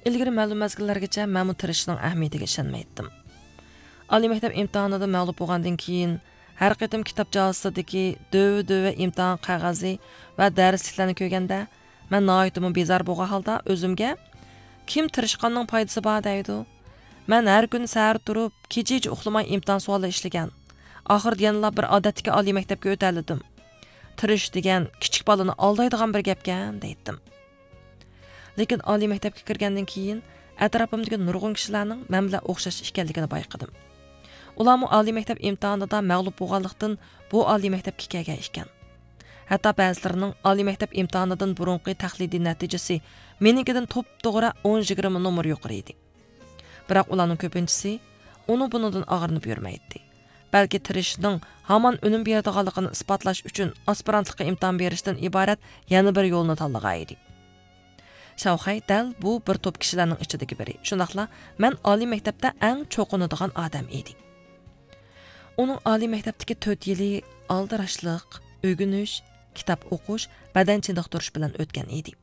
İlgari ma'lum mezgillargacha men bu tirishishning ahamiyatiga ishonmaydim. Oliy maktab imtihonida mag'lub bo'lgandan keyin har qatim kitob javosidagi döv imtihon qog'ozi va darsliklarni ko'rganda men nihoyatda bezor bo'lgan holda o'zimga kim tirishqanning foydasi bor deydi. Men har kun sahar turib, kecha uxlamay imtihon savoli ishlagan. Oxirida yana bir odatdagi oliy maktabga o'taladim. Tirish degan kichik bolani aldaydigan bir gapgan deydim. Lekin oliy maktabga kirgandan keyin atrofimdagi nurg'un kishilarning men bilan o'xshash ekanligini bayqadim. Ularning oliy maktab imtihonida mag'lub bo'lganlikdan bu oliy maktabga kelgan ekan. Hatto ba'zilarining oliy maktab imtihonidan burunqi tahliliy natijasi menikidan to'p-to'g'ri 10-20 nomer yuqori edi. Biroq ularning ko'pinchisi uni bunidan og'rinib yurmaydi. Balki tirishning hamon unum beradiganligini isbotlash uchun aspirantlikka imtihon berishdan iborat yana bir yo'lni tanlagan edi. Shawxay dal bu bir to'p kishilarning ichidagi biri. Shundaqla men oliy maktabda eng cho'qinadigan odam edim. Uning oliy maktabdagi 4 yili aldirashliq, o'rganish, kitob o'qish, badan chiniqtirish bilan o'tgan edi.